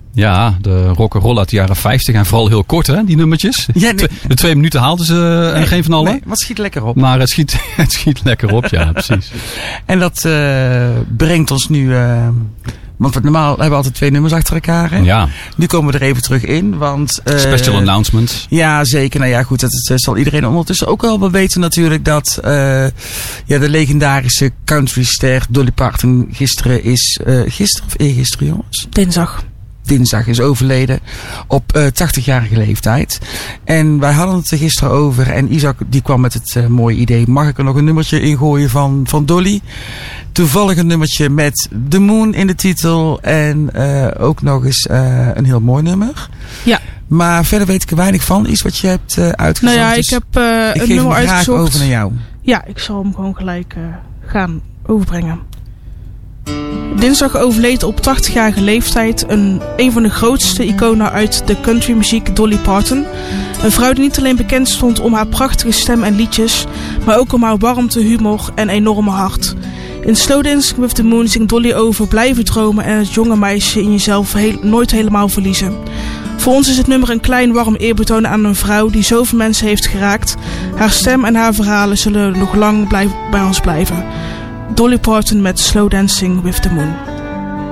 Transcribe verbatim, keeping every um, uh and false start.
Ja, de rock'n'roll uit de jaren vijftig en vooral heel kort, hè, die nummertjes. Ja, nee. De twee minuten haalden ze nee, geen van allen. Nee, maar het schiet lekker op. Maar het schiet, het schiet lekker op, ja, precies. En dat uh, brengt ons nu... Uh, want we normaal hebben we altijd twee nummers achter elkaar. Hè? Ja. Nu komen we er even terug in, want... Uh, Special announcements. Ja, zeker. Nou ja, goed, dat, dat zal iedereen ondertussen ook wel wel weten natuurlijk dat uh, ja, de legendarische countryster Dolly Parton gisteren is... Uh, gisteren of eergisteren, jongens? Dinsdag. Dinsdag is overleden op uh, tachtigjarige leeftijd. En wij hadden het er gisteren over en Isaac die kwam met het uh, mooie idee. Mag ik er nog een nummertje ingooien van, van Dolly? Toevallig een nummertje met The Moon in de titel en uh, ook nog eens uh, een heel mooi nummer. Ja. Maar verder weet ik er weinig van. Iets wat je hebt uh, uitgezocht. Nou ja, dus ik heb uh, ik een geef nummer hem graag uitgezocht. over naar jou. Ja, ik zal hem gewoon gelijk uh, gaan overbrengen. Dinsdag overleed op tachtigjarige leeftijd een, een van de grootste iconen uit de countrymuziek, Dolly Parton. Een vrouw die niet alleen bekend stond om haar prachtige stem en liedjes, maar ook om haar warmte, humor en enorme hart. In Slow Dancing with the Moon zingt Dolly over blijven dromen en het jonge meisje in jezelf heel, nooit helemaal verliezen. Voor ons is het nummer een klein warm eerbetoon aan een vrouw die zoveel mensen heeft geraakt. Haar stem en haar verhalen zullen nog lang blijf, bij ons blijven. Dolly Parton met Slow Dancing with the Moon.